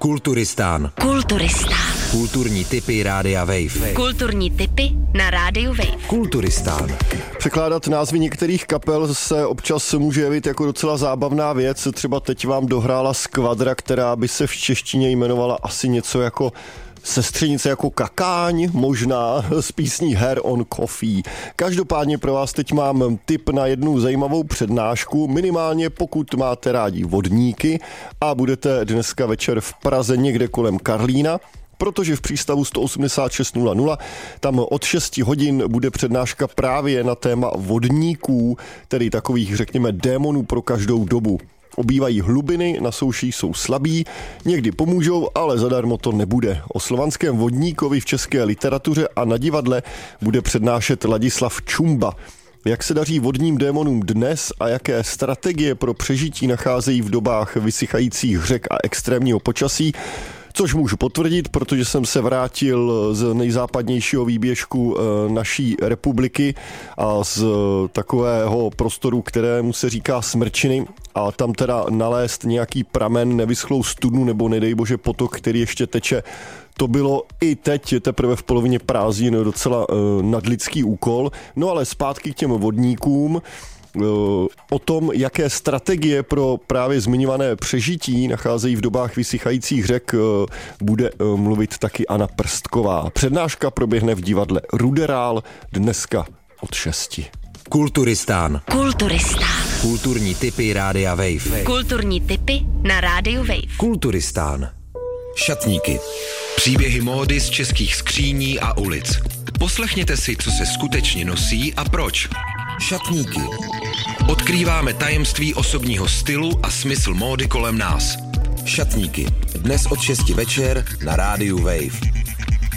Kulturistán. Kulturní tipy Rádia Wave. Kulturní tipy na Rádiu Wave. Kulturistán. Překládat názvy některých kapel se občas může jevit jako docela zábavná věc. Třeba teď vám dohrála Skvadra, která by se v češtině jmenovala asi něco jako sestřenice jako kakáň, možná z písní Hair on Coffee. Každopádně pro vás teď mám tip na jednu zajímavou přednášku, minimálně pokud máte rádi vodníky a budete dneska večer v Praze někde kolem Karlína, protože v přístavu 18600 tam od 6 hodin bude přednáška právě na téma vodníků, tedy takových, řekněme, démonů pro každou dobu. Obývají hlubiny, na souši jsou slabí, někdy pomůžou, ale zadarmo to nebude. O slovanském vodníkovi v české literatuře a na divadle bude přednášet Ladislav Čumba. Jak se daří vodním démonům dnes a jaké strategie pro přežití nacházejí v dobách vysychajících řek a extrémního počasí, což můžu potvrdit, protože jsem se vrátil z nejzápadnějšího výběžku naší republiky a z takového prostoru, kterému se říká Smrčiny, a tam teda nalézt nějaký pramen, nevyschlou studnu nebo nedej bože potok, který ještě teče, to bylo i teď teprve v polovině prázdnin docela nadlidský úkol. No ale zpátky k těm vodníkům. O tom, jaké strategie pro právě zmiňované přežití nacházejí v dobách vysychajících řek, bude mluvit taky Anna Prstková. Přednáška proběhne v divadle Ruderál dneska od 6. Kulturistán. Kulturní tipy Rádia Wave. Kulturní tipy na Rádiu Wave. Kulturistán. Šatníky. Příběhy módy z českých skříní a ulic. Poslechněte si, co se skutečně nosí a proč. Šatníky. Odkrýváme tajemství osobního stylu a smysl módy kolem nás. Šatníky. Dnes od 6 večer na Rádiu Wave.